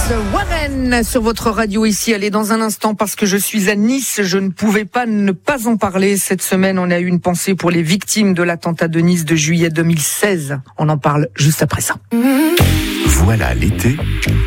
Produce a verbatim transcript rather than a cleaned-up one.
Warren sur votre radio ici. Allez, dans un instant, parce que je suis à Nice, je ne pouvais pas ne pas en parler. Cette semaine, on a eu une pensée pour les victimes de l'attentat de Nice de juillet deux mille seize. On en parle juste après ça. Voilà l'été